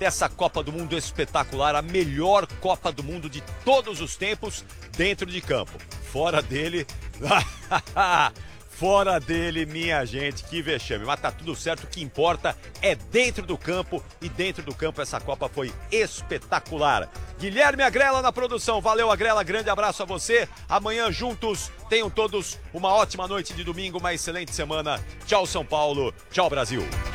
dessa Copa do Mundo espetacular, a melhor Copa do Mundo de todos os tempos, dentro de campo. Fora dele... Fora dele, minha gente, que vexame. Mas tá tudo certo, o que importa é dentro do campo, e dentro do campo essa Copa foi espetacular. Guilherme Agrela na produção, valeu Agrela, grande abraço a você. Amanhã juntos, tenham todos uma ótima noite de domingo, uma excelente semana. Tchau São Paulo, tchau Brasil.